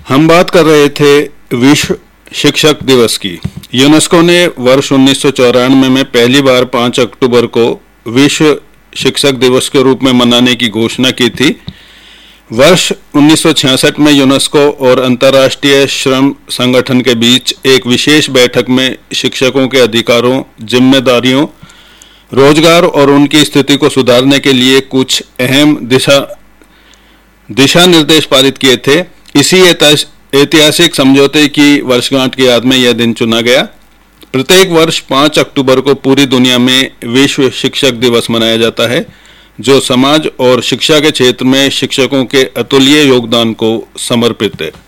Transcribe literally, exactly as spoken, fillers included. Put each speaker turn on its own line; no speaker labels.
हम बात कर रहे थे विश्व शिक्षक दिवस की। यूनेस्को ने वर्ष उन्नीस सौ चौरानवे में पहली बार पाँच अक्टूबर को विश्व शिक्षक दिवस के रूप में मनाने की घोषणा की थी। वर्ष उन्नीस सौ छियासठ में यूनेस्को और अंतर्राष्ट्रीय श्रम संगठन के बीच एक विशेष बैठक में शिक्षकों के अधिकारों, जिम्मेदारियों, रोजगार और उनकी स्थिति को सुधारने के लिए कुछ अहम दिशा दिशा निर्देश पारित किए थे। इसी ऐतिहासिक समझौते की वर्षगांठ की याद में यह दिन चुना गया। प्रत्येक वर्ष पाँच अक्टूबर को पूरी दुनिया में विश्व शिक्षक दिवस मनाया जाता है, जो समाज और शिक्षा के क्षेत्र में शिक्षकों के अतुल्य योगदान को समर्पित है।